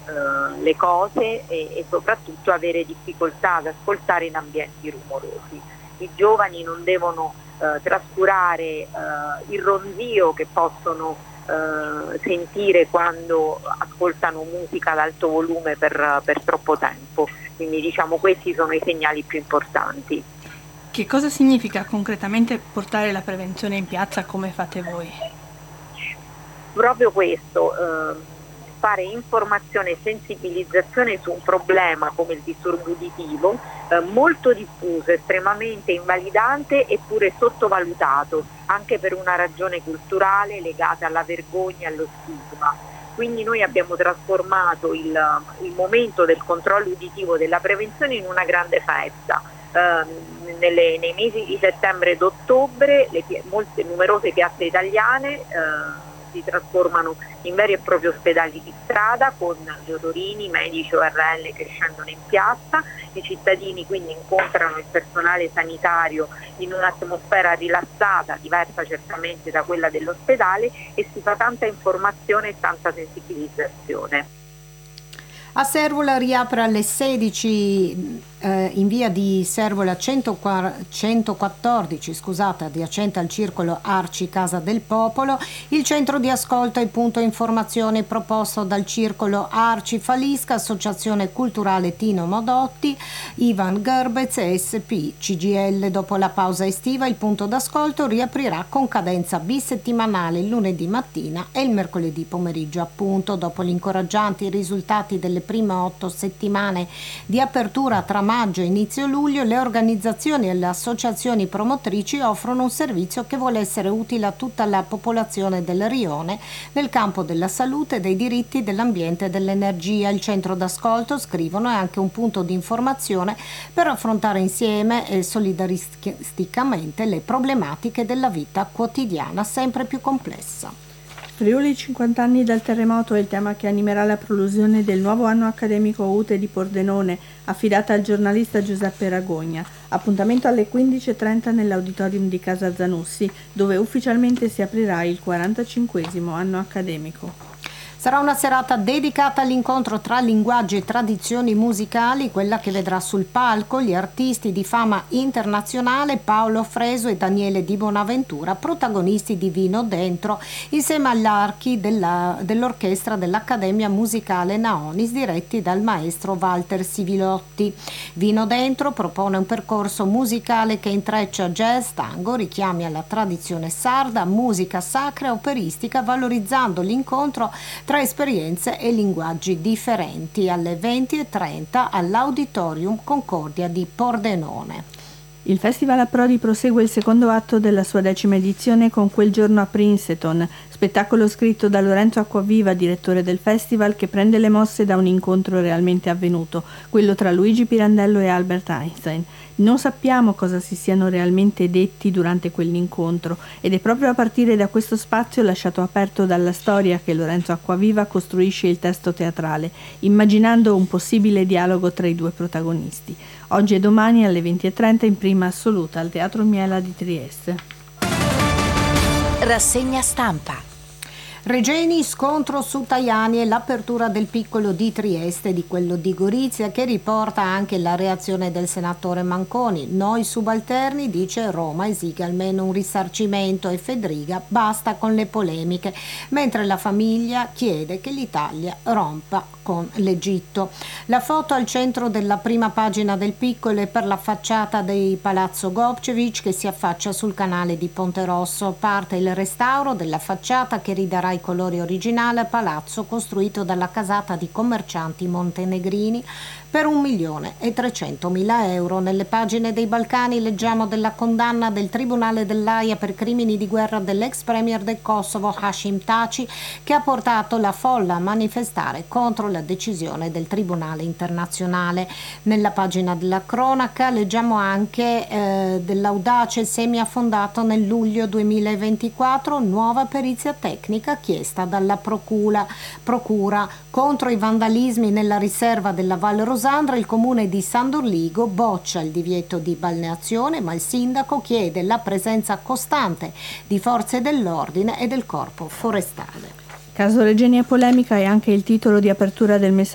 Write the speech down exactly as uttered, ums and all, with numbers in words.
eh, le cose e, e soprattutto avere difficoltà ad ascoltare in ambienti rumorosi. I giovani non devono eh, trascurare eh, il ronzio che possono Uh, sentire quando ascoltano musica ad alto volume per, per troppo tempo, quindi diciamo questi sono i segnali più importanti. Che cosa significa concretamente portare la prevenzione in piazza come fate voi? Proprio questo, uh, fare informazione e sensibilizzazione su un problema come il disturbo uditivo eh, molto diffuso, estremamente invalidante eppure sottovalutato, anche per una ragione culturale legata alla vergogna e allo stigma. Quindi noi abbiamo trasformato il, il momento del controllo uditivo, della prevenzione, in una grande festa. Eh, nelle, nei mesi di settembre ed ottobre le, molte numerose piazze italiane eh, si trasformano in veri e propri ospedali di strada, con gli otorini, medici O R L che scendono in piazza. I cittadini quindi incontrano il personale sanitario in un'atmosfera rilassata, diversa certamente da quella dell'ospedale, e si fa tanta informazione e tanta sensibilizzazione. A Servola riapre alle sedici eh, in via di Servola centoquattordici, scusate, adiacente al circolo Arci Casa del Popolo, il centro di ascolto e punto informazione proposto dal circolo Arci Falisca, Associazione Culturale Tino Modotti, Ivan Gerbez e S P C G L. Dopo la pausa estiva il punto d'ascolto riaprirà con cadenza bisettimanale il lunedì mattina e il mercoledì pomeriggio. Appunto, dopo gli incoraggianti risultati delle prime otto settimane di apertura tra maggio e inizio luglio, le organizzazioni e le associazioni promotrici offrono un servizio che vuole essere utile a tutta la popolazione del rione nel campo della salute, dei diritti, dell'ambiente e dell'energia. Il centro d'ascolto, scrivono, è anche un punto di informazione per affrontare insieme e solidaristicamente le problematiche della vita quotidiana sempre più complessa. Friuli, cinquanta anni dal terremoto è il tema che animerà la prolusione del nuovo anno accademico U T E di Pordenone, affidata al giornalista Giuseppe Ragogna. Appuntamento alle quindici e trenta nell'auditorium di Casa Zanussi, dove ufficialmente si aprirà il quarantacinquesimo anno accademico. Sarà una serata dedicata all'incontro tra linguaggi e tradizioni musicali, quella che vedrà sul palco gli artisti di fama internazionale Paolo Fresu e Daniele Di Bonaventura, protagonisti di Vino Dentro, insieme agli archi della, dell'orchestra dell'Accademia Musicale Naonis, diretti dal maestro Walter Sivilotti. Vino Dentro propone un percorso musicale che intreccia jazz, tango, richiami alla tradizione sarda, musica sacra e operistica, valorizzando l'incontro tra esperienze e linguaggi differenti, alle venti e trenta all'Auditorium Concordia di Pordenone. Il Festival Approdi prosegue il secondo atto della sua decima edizione con Quel giorno a Princeton, spettacolo scritto da Lorenzo Acquaviva, direttore del festival, che prende le mosse da un incontro realmente avvenuto, quello tra Luigi Pirandello e Albert Einstein. Non sappiamo cosa si siano realmente detti durante quell'incontro, ed è proprio a partire da questo spazio lasciato aperto dalla storia che Lorenzo Acquaviva costruisce il testo teatrale, immaginando un possibile dialogo tra i due protagonisti. Oggi e domani alle venti e trenta in prima assoluta al Teatro Miela di Trieste. Rassegna stampa. Regeni, scontro su Tajani e l'apertura del piccolo di Trieste, di quello di Gorizia, che riporta anche la reazione del senatore Manconi. Noi subalterni, dice, Roma esiga almeno un risarcimento e Fedriga basta con le polemiche, mentre la famiglia chiede che l'Italia rompa con l'Egitto. La foto al centro della prima pagina del piccolo è per la facciata di Palazzo Gobčević che si affaccia sul canale di Ponte Rosso. Parte il restauro della facciata che ridarà i colori originali al palazzo, costruito dalla casata di commercianti montenegrini per un milione e trecentomila euro. Nelle pagine dei Balcani leggiamo della condanna del Tribunale dell'Aia per crimini di guerra dell'ex premier del Kosovo Hashim Thaçi, che ha portato la folla a manifestare contro la decisione del Tribunale internazionale. Nella pagina della cronaca leggiamo anche eh, dell'audace semi-affondato nel luglio duemilaventiquattro, nuova perizia tecnica chiesta dalla procura, procura contro i vandalismi nella riserva della Val Rosandra. Il comune di San Dorligo boccia il divieto di balneazione, ma il sindaco chiede la presenza costante di forze dell'ordine e del corpo forestale. Caso Regeni e polemica è anche il titolo di apertura del messaggio